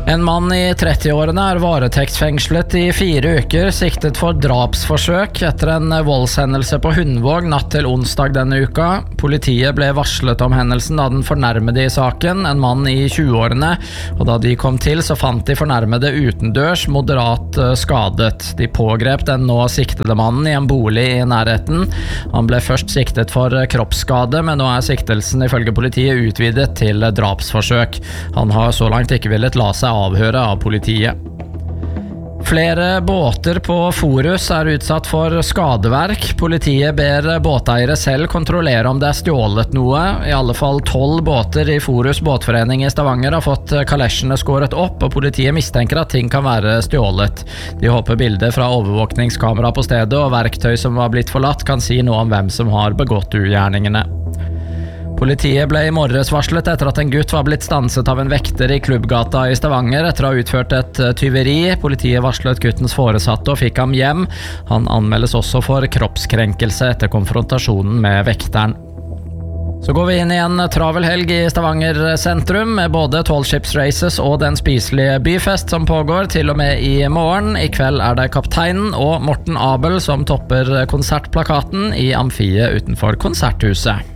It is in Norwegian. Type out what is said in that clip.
En mann i 30-årene varetektsfengslet i 4 uker, siktet for drapsforsøk etter en voldshendelse på Hundvåg natt til onsdag denne uka. Politiet ble varslet om hendelsen da den fornærmede i saken, en mann i 20-årene, og da de kom til så fant de fornærmede utendørs moderat skadet. De pågrep den nå siktede mannen i en bolig i nærheten. Han ble først siktet for kroppsskade, men nå siktelsen ifølge politiet utvidet til drapsforsøk. Han har så langt ikke villet la seg avhøre av politiet. Flere båter på Forus utsatt for skadeverk. Politiet ber båteiere selv kontrollere om det stjålet noe. I alle fall 12 båter i Forus båtforening i Stavanger har fått kalesjene skåret opp, og politiet mistenker at ting kan være stjålet. De håper bilder fra overvåkningskamera på stedet og verktøy som var blitt forlatt kan si noe om hvem som har begått ugjerningene. Politiet ble i morges varslet etter at en gutt var blitt stanset av en vekter i Klubbgata i Stavanger etter å ha utført et tyveri. Politiet varslet guttens foresatte og fikk ham hjem. Han anmeldes også for kroppskrenkelse etter konfrontasjonen med vekteren. Så går vi inn i en travel helg i Stavanger sentrum med både tallskipsraces og den spiselige byfest som pågår til og med i morgen. I kveld det Kapteinen og Morten Abel som topper konsertplakaten i amfiet utenfor Konserthuset.